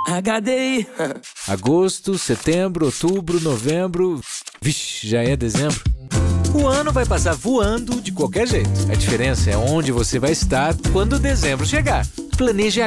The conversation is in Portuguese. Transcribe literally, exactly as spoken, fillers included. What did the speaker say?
H D I. Agosto, setembro, outubro, novembro... Vixe, já é dezembro. O ano vai passar voando de qualquer jeito. A diferença é onde você vai estar quando dezembro chegar. Planeje